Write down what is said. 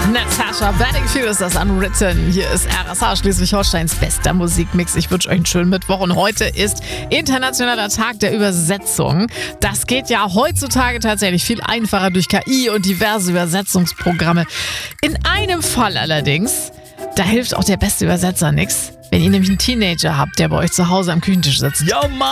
Natasha Bedingfield ist das Unwritten. Hier ist RSH Schleswig-Holsteins bester Musikmix. Ich wünsche euch einen schönen Mittwoch und heute ist Internationaler Tag der Übersetzung. Das geht ja heutzutage tatsächlich viel einfacher durch KI und diverse Übersetzungsprogramme. In einem Fall allerdings, da hilft auch der beste Übersetzer nichts. Wenn ihr nämlich einen Teenager habt, der bei euch zu Hause am Küchentisch sitzt. Ja, Mann!